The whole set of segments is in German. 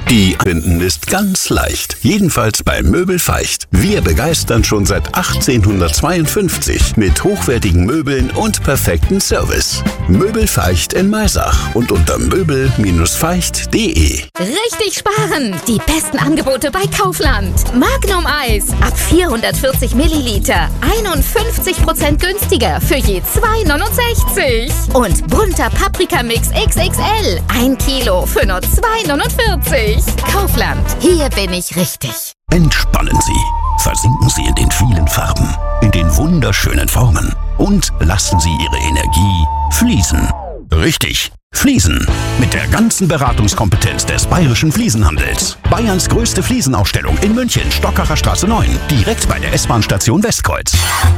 Die Finden ist ganz leicht. Jedenfalls bei Möbel Feicht. Wir begeistern schon seit 1852 mit hochwertigen Möbeln und perfektem Service. Möbel Feicht in Maisach und unter möbel-feicht.de. Richtig sparen! Die besten Angebote bei Kaufland. Magnum Eis ab 440 Milliliter. 51% günstiger für je 2,69. Und bunter Paprikamix XXL. 1 Kilo für nur 2,49. Kaufland. Hier bin ich richtig. Entspannen Sie. Versinken Sie in den vielen Farben, in den wunderschönen Formen und lassen Sie Ihre Energie fließen. Richtig, fließen. Mit der ganzen Beratungskompetenz des Bayerischen Fliesenhandels. Bayerns größte Fliesenausstellung in München, Stockacher Straße 9, direkt bei der S-Bahn-Station Westkreuz.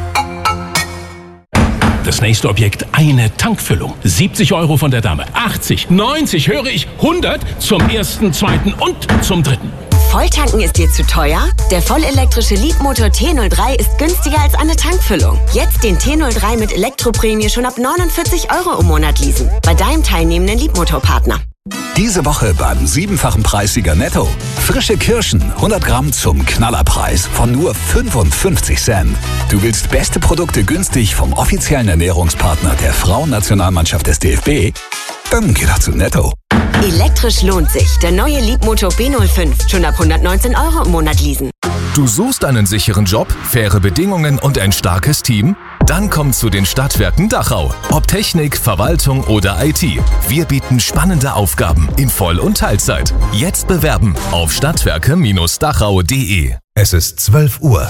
Das nächste Objekt, eine Tankfüllung. 70 € von der Dame. 80, 90, höre ich, 100 zum ersten, zweiten und zum dritten. Volltanken ist dir zu teuer? Der vollelektrische Leapmotor T03 ist günstiger als eine Tankfüllung. Jetzt den T03 mit Elektroprämie schon ab 49 € im Monat leasen. Bei deinem teilnehmenden Leapmotor-Partner. Diese Woche beim 7-fachen Preissieger Netto. Frische Kirschen, 100 Gramm zum Knallerpreis von nur 55 Cent. Du willst beste Produkte günstig vom offiziellen Ernährungspartner der Frauennationalmannschaft des DFB? Dann geh doch zu Netto. Elektrisch lohnt sich. Der neue Leapmotor B05. Schon ab 119 € im Monat leasen. Du suchst einen sicheren Job, faire Bedingungen und ein starkes Team? Dann komm zu den Stadtwerken Dachau. Ob Technik, Verwaltung oder IT. Wir bieten spannende Aufgaben in Voll- und Teilzeit. Jetzt bewerben auf stadtwerke-dachau.de. Es ist 12 Uhr.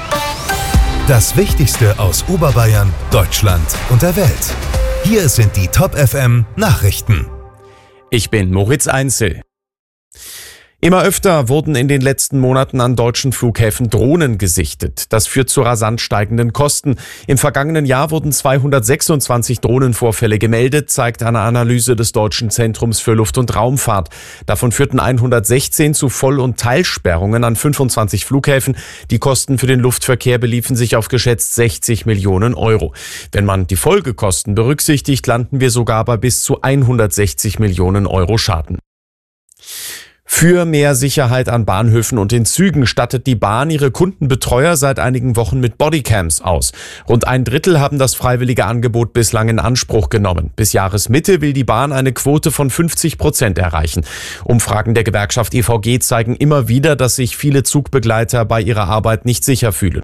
Das Wichtigste aus Oberbayern, Deutschland und der Welt. Hier sind die Top FM Nachrichten. Ich bin Moritz Einzel. Immer öfter wurden in den letzten Monaten an deutschen Flughäfen Drohnen gesichtet. Das führt zu rasant steigenden Kosten. Im vergangenen Jahr wurden 226 Drohnenvorfälle gemeldet, zeigt eine Analyse des Deutschen Zentrums für Luft- und Raumfahrt. Davon führten 116 zu Voll- und Teilsperrungen an 25 Flughäfen. Die Kosten für den Luftverkehr beliefen sich auf geschätzt 60 Millionen €. Wenn man die Folgekosten berücksichtigt, landen wir sogar bei bis zu 160 Millionen € Schaden. Für mehr Sicherheit an Bahnhöfen und in Zügen stattet die Bahn ihre Kundenbetreuer seit einigen Wochen mit Bodycams aus. Rund 1/3 haben das freiwillige Angebot bislang in Anspruch genommen. Bis Jahresmitte will die Bahn eine Quote von 50% erreichen. Umfragen der Gewerkschaft EVG zeigen immer wieder, dass sich viele Zugbegleiter bei ihrer Arbeit nicht sicher fühlen.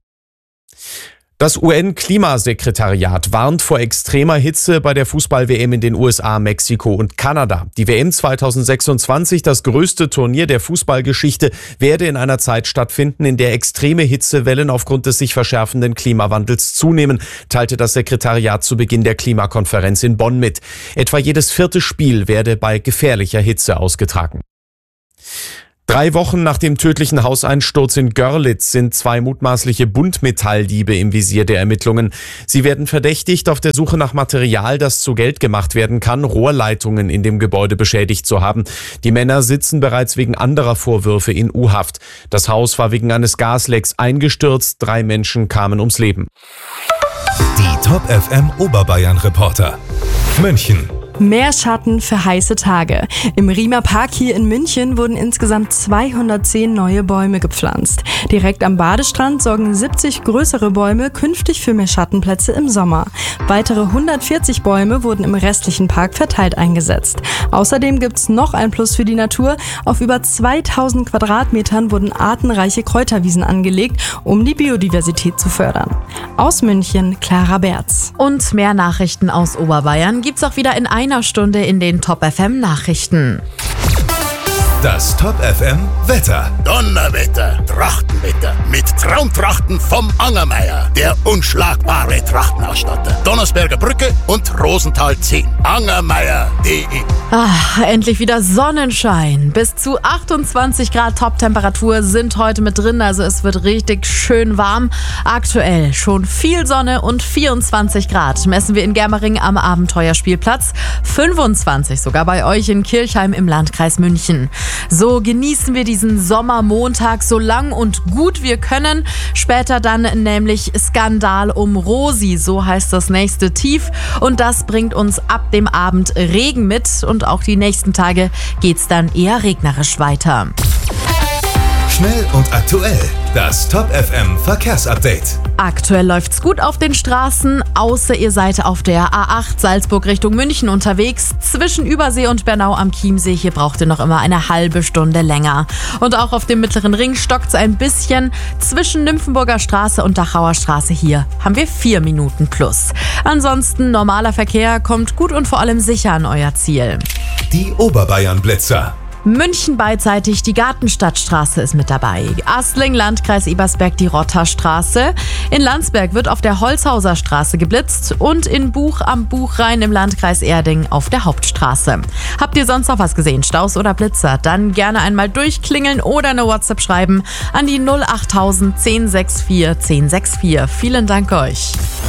Das UN-Klimasekretariat warnt vor extremer Hitze bei der Fußball-WM in den USA, Mexiko und Kanada. Die WM 2026, das größte Turnier der Fußballgeschichte, werde in einer Zeit stattfinden, in der extreme Hitzewellen aufgrund des sich verschärfenden Klimawandels zunehmen, teilte das Sekretariat zu Beginn der Klimakonferenz in Bonn mit. Etwa jedes 4. Spiel werde bei gefährlicher Hitze ausgetragen. 3 Wochen nach dem tödlichen Hauseinsturz in Görlitz sind 2 mutmaßliche Buntmetalldiebe im Visier der Ermittlungen. Sie werden verdächtigt, auf der Suche nach Material, das zu Geld gemacht werden kann, Rohrleitungen in dem Gebäude beschädigt zu haben. Die Männer sitzen bereits wegen anderer Vorwürfe in U-Haft. Das Haus war wegen eines Gaslecks eingestürzt. 3 Menschen kamen ums Leben. Die Top FM Oberbayern Reporter. München. Mehr Schatten für heiße Tage. Im Riemer Park hier in München wurden insgesamt 210 neue Bäume gepflanzt. Direkt am Badestrand sorgen 70 größere Bäume künftig für mehr Schattenplätze im Sommer. Weitere 140 Bäume wurden im restlichen Park verteilt eingesetzt. Außerdem gibt's noch ein Plus für die Natur. Auf über 2000 Quadratmetern wurden artenreiche Kräuterwiesen angelegt, um die Biodiversität zu fördern. Aus München, Clara Berz. Und mehr Nachrichten aus Oberbayern gibt's auch wieder in einer Stunde in den Top FM Nachrichten. Das Top FM Wetter. Donnerwetter, Trachtenwetter mit Traumtrachten vom Angermeier, der unschlagbare Trachtenausstatter. Donnersberger Brücke und Rosenthal 10. Angermeier.de. Endlich wieder Sonnenschein. Bis zu 28 Grad Top-Temperatur sind heute mit drin, also es wird richtig schön warm. Aktuell schon viel Sonne und 24 Grad messen wir in Germering am Abenteuerspielplatz. 25 sogar bei euch in Kirchheim im Landkreis München. So genießen wir diesen Sommermontag so lang und gut wir können. Später dann nämlich Skandal um Rosi, so heißt das nächste Tief. Und das bringt uns ab dem Abend Regen mit. Und auch die nächsten Tage geht's dann eher regnerisch weiter. Schnell und aktuell. Das Top FM Verkehrsupdate. Aktuell läuft's gut auf den Straßen, außer ihr seid auf der A8 Salzburg Richtung München unterwegs. Zwischen Übersee und Bernau am Chiemsee, hier braucht ihr noch immer eine halbe Stunde länger. Und auch auf dem Mittleren Ring stockt's ein bisschen. Zwischen Nymphenburger Straße und Dachauer Straße, hier haben wir 4 Minuten plus. Ansonsten normaler Verkehr, kommt gut und vor allem sicher an euer Ziel. Die Oberbayern-Blitzer. München beidseitig, die Gartenstadtstraße ist mit dabei. Astling, Landkreis Ebersberg, die Rotterstraße. In Landsberg wird auf der Holzhauser Straße geblitzt und in Buch am Buchrhein im Landkreis Erding auf der Hauptstraße. Habt ihr sonst noch was gesehen, Staus oder Blitzer? Dann gerne einmal durchklingeln oder eine WhatsApp schreiben an die 08000 1064 1064. Vielen Dank euch.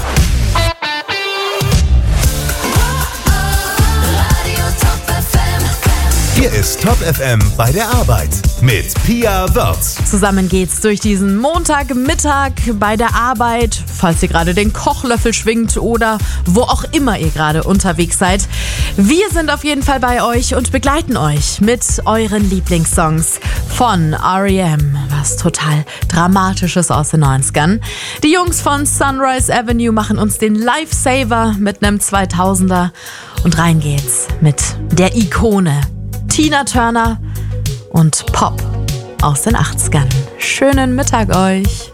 Hier ist Top FM bei der Arbeit mit Pia Wörz. Zusammen geht's durch diesen Montagmittag bei der Arbeit, falls ihr gerade den Kochlöffel schwingt oder wo auch immer ihr gerade unterwegs seid. Wir sind auf jeden Fall bei euch und begleiten euch mit euren Lieblingssongs von R.E.M., was total Dramatisches aus den 90ern. Die Jungs von Sunrise Avenue machen uns den Lifesaver mit einem 2000er und rein geht's mit der Ikone Tina Turner und Pop aus den 80ern. Schönen Mittag euch.